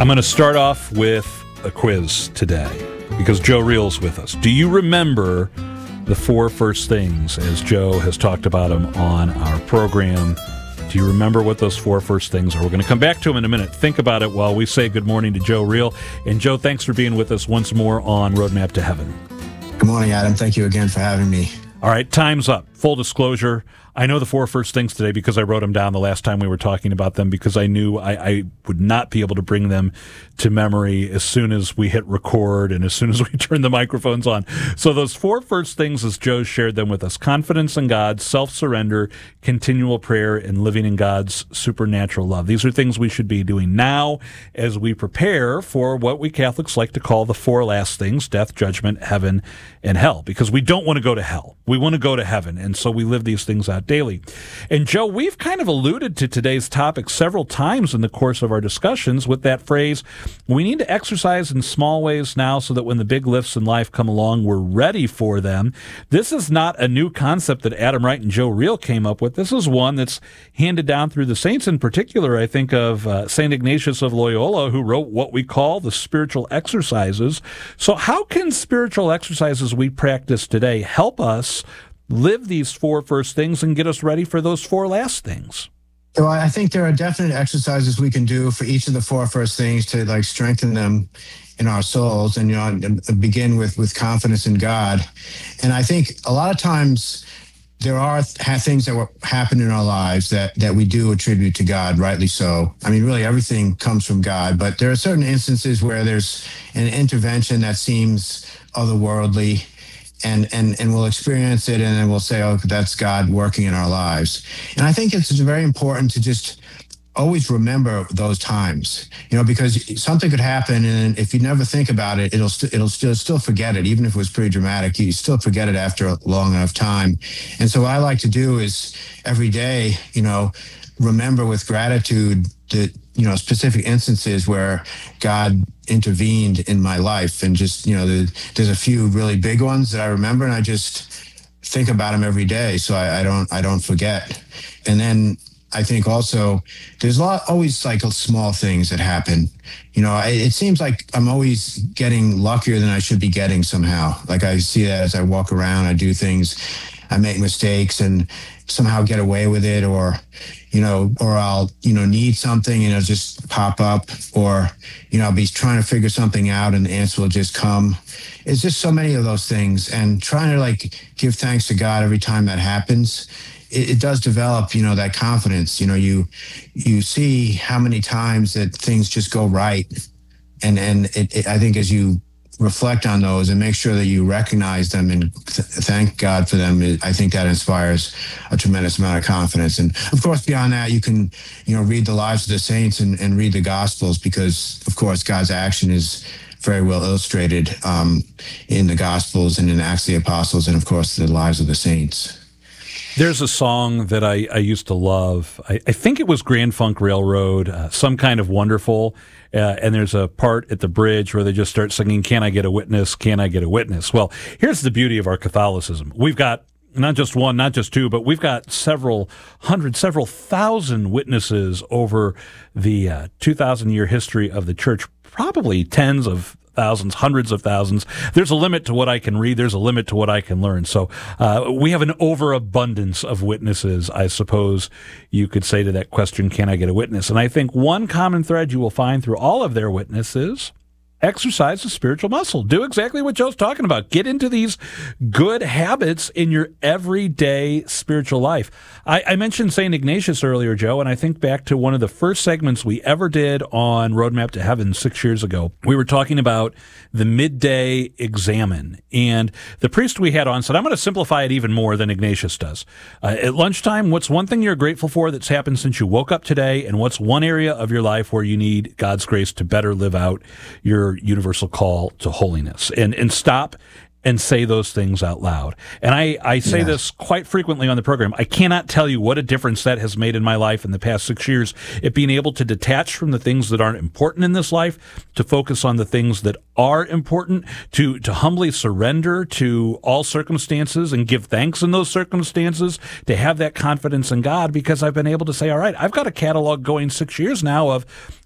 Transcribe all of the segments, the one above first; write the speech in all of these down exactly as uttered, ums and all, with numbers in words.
I'm going to start off with a quiz today because Joe Reel's with us. Do you remember the four first things as Joe has talked about them on our program? Do you remember what those four first things are? We're going to come back to them in a minute. Think about it while we say good morning to Joe Reel. And Joe, thanks for being with us once more on Roadmap to Heaven. Good morning, Adam. Thank you again for having me. All right, time's up. Full disclosure, I know the four first things today because I wrote them down the last time we were talking about them because I knew I, I would not be able to bring them to memory as soon as we hit record and as soon as we turn the microphones on. So those four first things, as Joe shared them with us: confidence in God, self-surrender, continual prayer, and living in God's supernatural love. These are things we should be doing now as we prepare for what we Catholics like to call the four last things: death, judgment, heaven, and hell, because we don't want to go to hell. We want to go to heaven, and so we live these things out daily. And Joe, we've kind of alluded to today's topic several times in the course of our discussions with that phrase, we need to exercise in small ways now so that when the big lifts in life come along, we're ready for them. This is not a new concept that Adam Wright and Joe Reel came up with. This is one that's handed down through the saints. In particular, I think of uh, Saint Ignatius of Loyola, who wrote what we call the spiritual exercises. So how can spiritual exercises we practice today help us live these four first things and get us ready for those four last things? So I think there are definite exercises we can do for each of the four first things to like strengthen them in our souls, and you know, begin with with confidence in God. And I think a lot of times there are things that happen in our lives that that we do attribute to God, rightly so. I mean, really everything comes from God, but there are certain instances where there's an intervention that seems otherworldly, and and and we'll experience it, and then we'll say, oh, that's God working in our lives. And I think it's very important to just always remember those times, you know, because something could happen, and if you never think about it, it'll st- it'll still still forget it. Even if it was pretty dramatic, you still forget it after a long enough time. And so what I like to do is every day, you know, remember with gratitude that, you know, specific instances where God intervened in my life, and just, you know, the, there's a few really big ones that I remember, and I just think about them every day, so I, I don't I don't forget. And then I think also there's a lot, always like small things that happen. You know, I, it seems like I'm always getting luckier than I should be getting somehow. Like I see that as I walk around, I do things, I make mistakes and somehow get away with it, or, you know, or I'll, you know, need something and it'll just pop up, or, you know, I'll be trying to figure something out and the answer will just come. It's just so many of those things, and trying to like give thanks to God every time that happens. It, it does develop, you know, that confidence. You know, you you see how many times that things just go right, and and it, it, I think as you reflect on those and make sure that you recognize them and th- thank God for them, it, I think that inspires a tremendous amount of confidence. And of course, beyond that, you can, you know, read the lives of the saints and, and read the Gospels, because of course God's action is very well illustrated um, in the Gospels and in Acts of the Apostles, and of course the lives of the saints. There's a song that I, I used to love. I, I think it was Grand Funk Railroad, uh, Some Kind of Wonderful. Uh, and there's a part at the bridge where they just start singing, "Can I get a witness? Can I get a witness?" Well, here's the beauty of our Catholicism. We've got not just one, not just two, but we've got several hundred, several thousand witnesses over the uh, two thousand year history of the church, probably tens of thousands, hundreds of thousands. There's a limit to what I can read. There's a limit to what I can learn. So uh, we have an overabundance of witnesses, I suppose you could say to that question, can I get a witness? And I think one common thread you will find through all of their witnesses: exercise the spiritual muscle. Do exactly what Joe's talking about. Get into these good habits in your everyday spiritual life. I, I mentioned Saint Ignatius earlier, Joe, and I think back to one of the first segments we ever did on Roadmap to Heaven six years ago. We were talking about the midday examen, and the priest we had on said, I'm going to simplify it even more than Ignatius does. Uh, at lunchtime, what's one thing you're grateful for that's happened since you woke up today, and what's one area of your life where you need God's grace to better live out your universal call to holiness, and and stop and say those things out loud. And I, I say Yeah. this quite frequently on the program. I cannot tell you what a difference that has made in my life in the past six years, it being able to detach from the things that aren't important in this life, to focus on the things that are important, to, to humbly surrender to all circumstances and give thanks in those circumstances, to have that confidence in God, because I've been able to say, all right, I've got a catalog going six years now of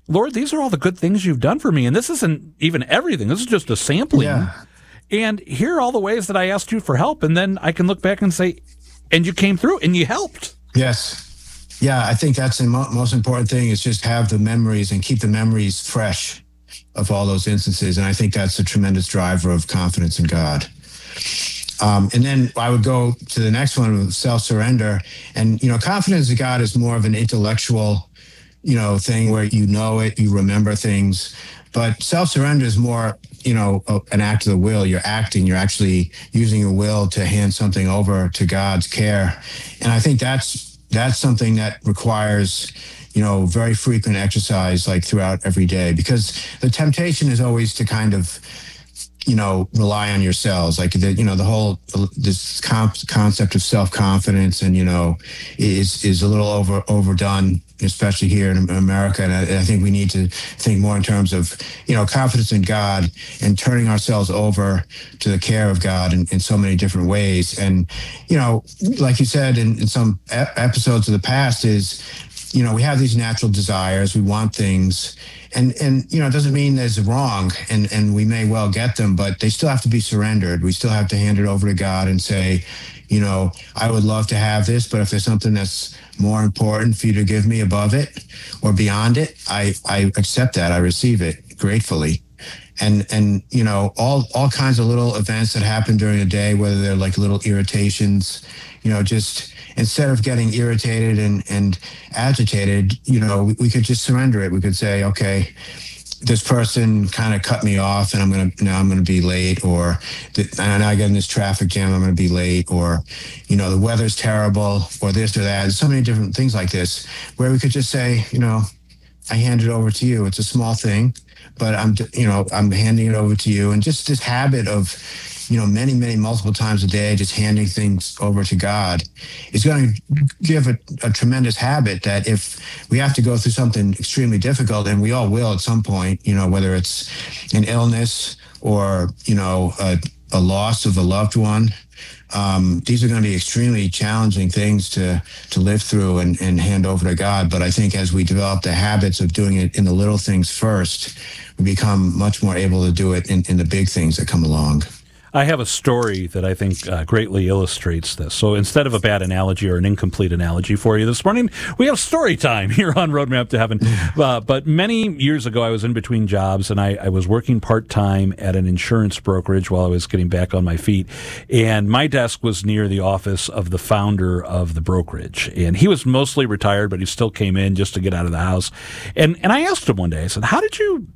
Lord, these are all the good things you've done for me. And this isn't even everything. This is just a sampling. Yeah. And here are all the ways that I asked you for help. And then I can look back and say, and you came through and you helped. Yes. Yeah, I think that's the mo- most important thing is just have the memories and keep the memories fresh of all those instances. And I think that's a tremendous driver of confidence in God. Um, and then I would go to the next one, self-surrender. And, you know, confidence in God is more of an intellectual, you know, thing where you know it, you remember things. But self-surrender is more, you know, an act of the will. You're acting, you're actually using your will to hand something over to God's care. And I think that's that's something that requires, you know, very frequent exercise, like throughout every day, because the temptation is always to kind of, you know, rely on yourselves. Like the, you know, the whole, this comp- concept of self-confidence and, you know, is, is a little over, overdone, especially here in America. And I, I think we need to think more in terms of, you know, confidence in God and turning ourselves over to the care of God in, in so many different ways. And, you know, like you said in, in some e- episodes of the past is, you know, we have these natural desires, we want things, and, and, you know, it doesn't mean there's wrong and, and we may well get them, but they still have to be surrendered. We still have to hand it over to God and say, you know, I would love to have this, but if there's something that's more important for you to give me above it or beyond it, I, I accept that. I receive it gratefully. And, and, you know, all, all kinds of little events that happen during the day, whether they're like little irritations, you know, just instead of getting irritated and, and agitated, you know, we, we could just surrender it. We could say, okay, this person kind of cut me off and I'm going to, now I'm going to be late, or and I get in this traffic jam, I'm going to be late, or, you know, the weather's terrible, or this or that. There's so many different things like this where we could just say, you know, I hand it over to you. It's a small thing, but I'm, you know, I'm handing it over to you. And just this habit of, you know, many, many multiple times a day, just handing things over to God is going to give a, a tremendous habit that if we have to go through something extremely difficult, and we all will at some point, you know, whether it's an illness or, you know, a, a loss of a loved one, um, these are going to be extremely challenging things to, to live through and, and hand over to God. But I think as we develop the habits of doing it in the little things first, we become much more able to do it in, in the big things that come along. I have a story that I think uh, greatly illustrates this. So instead of a bad analogy or an incomplete analogy for you this morning, we have story time here on Roadmap to Heaven. Uh, but many years ago, I was in between jobs, and I, I was working part-time at an insurance brokerage while I was getting back on my feet. And my desk was near the office of the founder of the brokerage. And he was mostly retired, but he still came in just to get out of the house. And, and I asked him one day, I said, how did you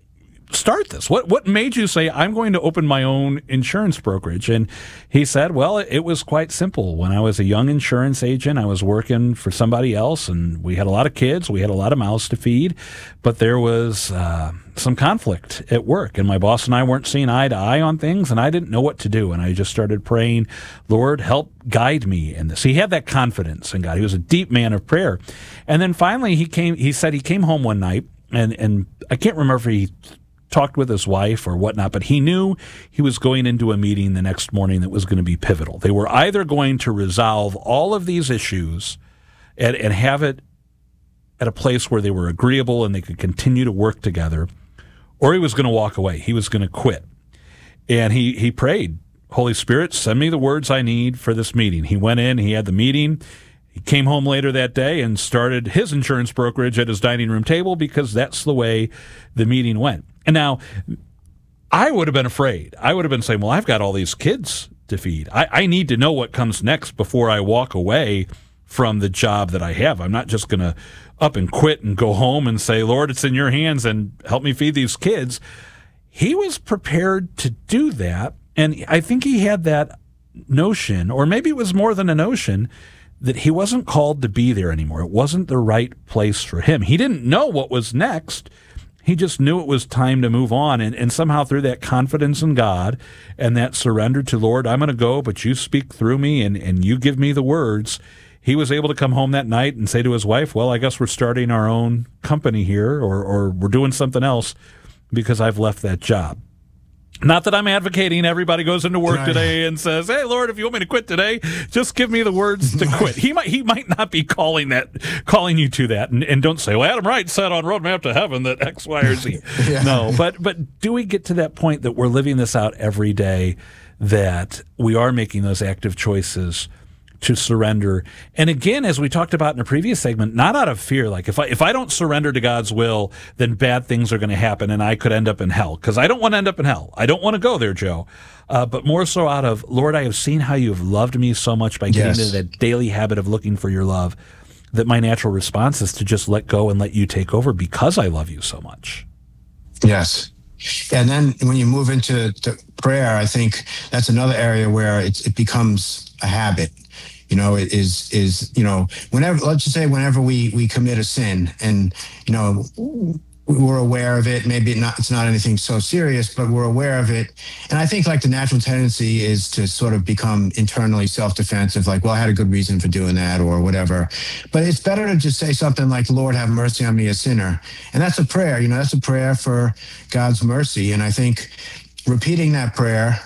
start this? What what made you say, I'm going to open my own insurance brokerage? And he said, well, it, it was quite simple. When I was a young insurance agent, I was working for somebody else, and we had a lot of kids, we had a lot of mouths to feed, but there was uh, some conflict at work, and my boss and I weren't seeing eye to eye on things, and I didn't know what to do. And I just started praying, Lord, help guide me in this. He had that confidence in God. He was a deep man of prayer. And then finally he came, he said he came home one night, and, and I can't remember if he talked with his wife or whatnot, but he knew he was going into a meeting the next morning that was going to be pivotal. They were either going to resolve all of these issues and, and have it at a place where they were agreeable and they could continue to work together, or he was going to walk away. He was going to quit. And he, he prayed, Holy Spirit, send me the words I need for this meeting. He went in, he had the meeting. He came home later that day and started his insurance brokerage at his dining room table because that's the way the meeting went. And now, I would have been afraid. I would have been saying, well, I've got all these kids to feed. I, I need to know what comes next before I walk away from the job that I have. I'm not just going to up and quit and go home and say, Lord, it's in your hands and help me feed these kids. He was prepared to do that. And I think he had that notion, or maybe it was more than a notion, that he wasn't called to be there anymore. It wasn't the right place for him. He didn't know what was next. He just knew it was time to move on. And, and somehow through that confidence in God and that surrender to, Lord, I'm going to go, but you speak through me and, and you give me the words, he was able to come home that night and say to his wife, well, I guess we're starting our own company here, or, or we're doing something else because I've left that job. Not that I'm advocating everybody goes into work Right. today and says, "Hey, Lord, if you want me to quit today, just give me the words to quit." He might he might not be calling that calling you to that, and, and don't say, "Well, Adam Wright said on Roadmap to Heaven that X, Y, or Z." Yeah. No, but but do we get to that point that we're living this out every day, that we are making those active choices to surrender? And again, as we talked about in a previous segment, not out of fear. Like if I if I don't surrender to God's will, then bad things are going to happen, and I could end up in hell. Because I don't want to end up in hell. I don't want to go there, Joe. Uh, but more so out of, Lord, I have seen how you have loved me so much by getting Yes. into that daily habit of looking for your love, that my natural response is to just let go and let you take over because I love you so much. Yes. And then when you move into to prayer, I think that's another area where it, it becomes a habit. You know, it is, is, you know, whenever, let's just say whenever we, we commit a sin and, you know, we're aware of it, maybe not, it's not anything so serious, but we're aware of it. And I think like the natural tendency is to sort of become internally self-defensive, like, well, I had a good reason for doing that or whatever. But it's better to just say something like, Lord, have mercy on me, a sinner. And that's a prayer, you know, that's a prayer for God's mercy. And I think repeating that prayer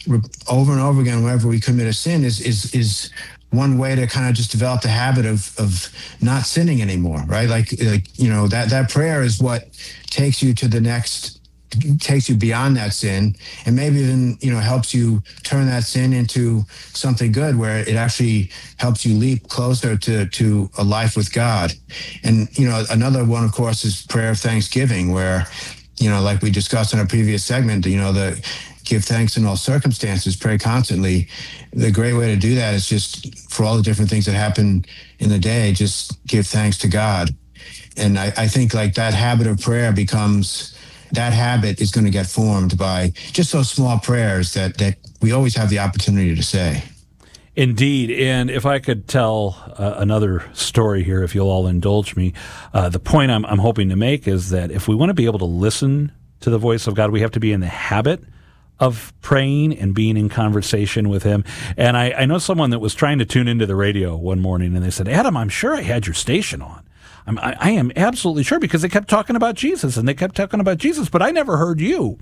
over and over again whenever we commit a sin is is is one way to kind of just develop the habit of of not sinning anymore, right? Like like you know, that that prayer is what takes you to the next, takes you beyond that sin, and maybe even, you know, helps you turn that sin into something good, where it actually helps you leap closer to to a life with God. And you know, another one, of course, is prayer of thanksgiving, where, you know, like we discussed in a previous segment, you know, the give thanks in all circumstances, pray constantly. The great way to do that is just, for all the different things that happen in the day, just give thanks to God. And I, I think like that habit of prayer becomes, that habit is going to get formed by just those small prayers that, that we always have the opportunity to say. Indeed. And if I could tell uh, another story here, if you'll all indulge me, uh, the point I'm, I'm hoping to make is that if we want to be able to listen to the voice of God, we have to be in the habit of praying and being in conversation with him. And I, I know someone that was trying to tune into the radio one morning, and they said, Adam, I'm sure I had your station on. I'm, I, I am absolutely sure, because they kept talking about Jesus, and they kept talking about Jesus, but I never heard you.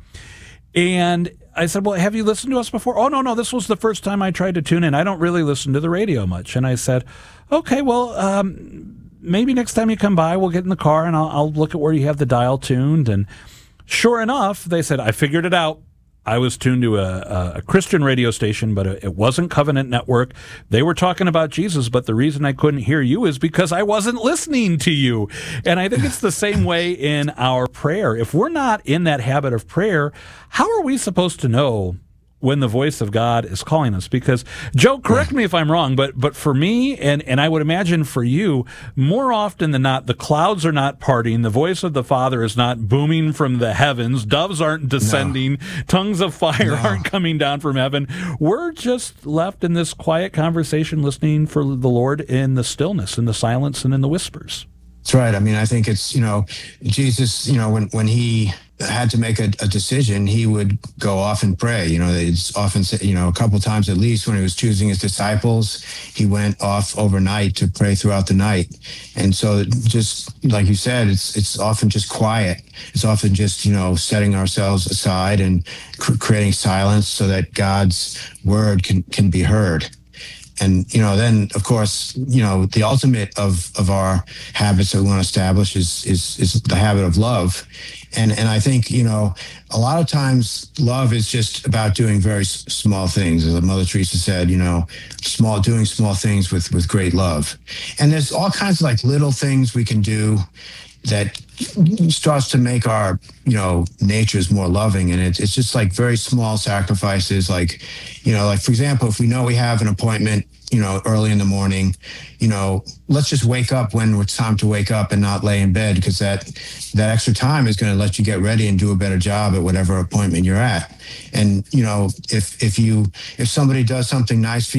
And I said, well, have you listened to us before? Oh, no, no, this was the first time I tried to tune in. I don't really listen to the radio much. And I said, okay, well, um, maybe next time you come by, we'll get in the car, and I'll, I'll look at where you have the dial tuned. And sure enough, they said, I figured it out. I was tuned to a, a Christian radio station, but it wasn't Covenant Network. They were talking about Jesus, but the reason I couldn't hear you is because I wasn't listening to you. And I think it's the same way in our prayer. If we're not in that habit of prayer, how are we supposed to know when the voice of God is calling us? Because, Joe, correct me if I'm wrong, but but for me, and, and I would imagine for you, more often than not, the clouds are not parting, the voice of the Father is not booming from the heavens, doves aren't descending, no. tongues of fire no. aren't coming down from heaven. We're just left in this quiet conversation listening for the Lord in the stillness, in the silence, and in the whispers. That's right. I mean, I think it's, you know, Jesus, you know, when, when he had to make a, a decision, he would go off and pray. You know, it's often, you know, a couple times at least when he was choosing his disciples, he went off overnight to pray throughout the night. And so just like you said, it's it's often just quiet. It's often just, you know, setting ourselves aside and cr- creating silence so that God's word can, can be heard. And, you know, then, of course, you know, the ultimate of, of our habits that we want to establish is, is, is the habit of love. And, and I think, you know, a lot of times love is just about doing very s- small things. As Mother Teresa said, you know, small, doing small things with, with great love. And there's all kinds of like little things we can do that starts to make our, you know, natures more loving. And it's, it's just like very small sacrifices. Like, you know, like, for example, if we know we have an appointment, you know, early in the morning, you know, let's just wake up when it's time to wake up and not lay in bed, because that, that extra time is going to let you get ready and do a better job at whatever appointment you're at. And, you know, if, if you, if somebody does something nice for you,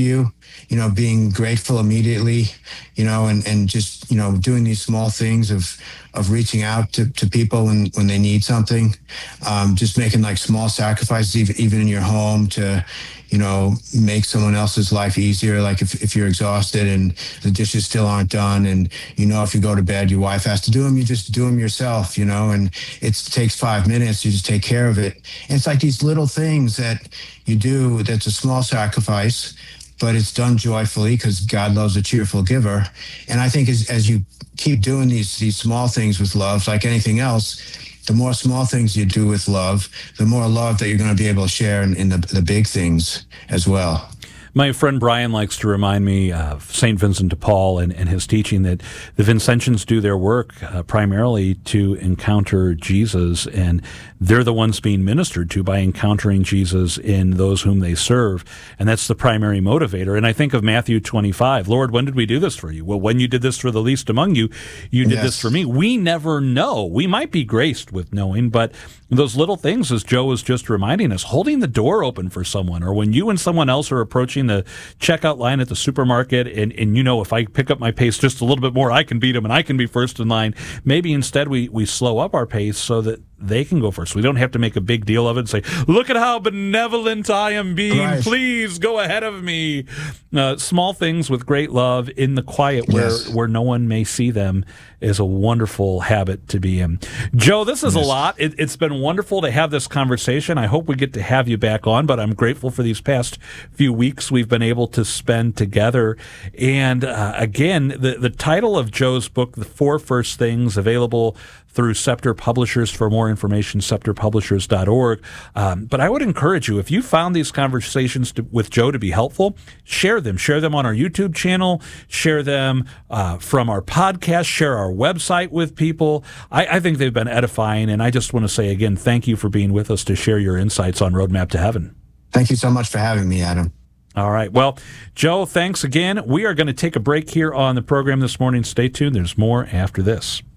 you know, being grateful immediately, you know, and, and just, you know, doing these small things of, of reaching out to, to people when, when they need something, um, just making like small sacrifices, even, even in your home to, you know, make someone else's life easier. Like if, if you're exhausted and the dishes still aren't done and, you know, if you go to bed, your wife has to do them, you just do them yourself, you know, and it takes five minutes, you just take care of it. And it's like these little things that you do that's a small sacrifice, but it's done joyfully because God loves a cheerful giver. And I think as, as you keep doing these, these small things with love, like anything else, the more small things you do with love, the more love that you're going to be able to share in, in the, the big things as well. My friend Brian likes to remind me of Saint Vincent de Paul and, and his teaching that the Vincentians do their work uh, primarily to encounter Jesus, and they're the ones being ministered to by encountering Jesus in those whom they serve, and that's the primary motivator. And I think of Matthew twenty-five, Lord, when did we do this for you? Well, when you did this for the least among you, you did yes. this for me. We never know. We might be graced with knowing, but those little things, as Joe was just reminding us, holding the door open for someone, or when you and someone else are approaching the checkout line at the supermarket, and, and you know, if I pick up my pace just a little bit more, I can beat them and I can be first in line. Maybe instead we, we slow up our pace so that they can go first. We don't have to make a big deal of it and say, look at how benevolent I am being. Right. Please go ahead of me. Uh, small things with great love in the quiet where, yes. where no one may see them is a wonderful habit to be in. Joe, this is yes. a lot. It, it's been wonderful to have this conversation. I hope we get to have you back on, but I'm grateful for these past few weeks we've been able to spend together. And uh, again, the, the title of Joe's book, The Four First Things, available through Scepter Publishers. For more information, scepter publishers dot org. Um, but I would encourage you, if you found these conversations to, with Joe to be helpful, share them. Share them on our YouTube channel. Share them uh, from our podcast. Share our website with people. I, I think they've been edifying, and I just want to say again, thank you for being with us to share your insights on Roadmap to Heaven. Thank you so much for having me, Adam. All right. Well, Joe, thanks again. We are going to take a break here on the program this morning. Stay tuned. There's more after this.